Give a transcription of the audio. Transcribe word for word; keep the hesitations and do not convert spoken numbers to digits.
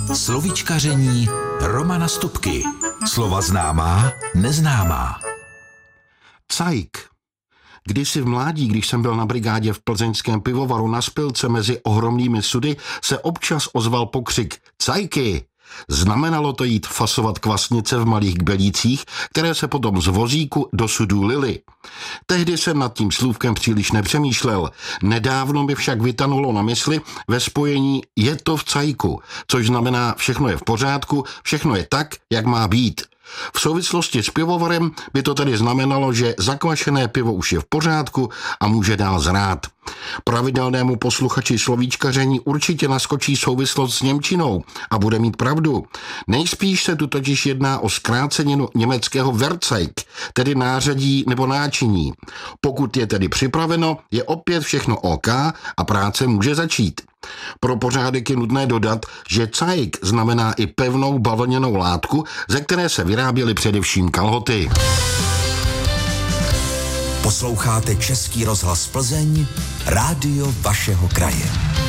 Slovíčkaření Romana Stupky. Slova známá, neznámá. Cajk. Kdysi v mládí, když jsem byl na brigádě v plzeňském pivovaru na Spilce mezi ohromnými sudy, se občas ozval pokřik Cajky. Znamenalo to jít fasovat kvasnice v malých kbelících, které se potom z vozíku do sudů lily. Tehdy jsem nad tím slůvkem příliš nepřemýšlel. Nedávno mi však vytanulo na mysli ve spojení je to v cajku, což znamená všechno je v pořádku, všechno je tak, jak má být. V souvislosti s pivovarem by to tedy znamenalo, že zakvašené pivo už je v pořádku a může dál zrát. Pravidelnému posluchači slovíčkaření určitě naskočí souvislost s němčinou a bude mít pravdu. Nejspíš se tu totiž jedná o zkráceninu německého Verzeiht, tedy nářadí nebo náčiní. Pokud je tedy připraveno, je opět všechno OK a práce může začít. Pro pořádek je nutné dodat, že cajk znamená i pevnou bavlněnou látku, ze které se vyráběly především kalhoty. Posloucháte Český rozhlas Plzeň, rádio vašeho kraje.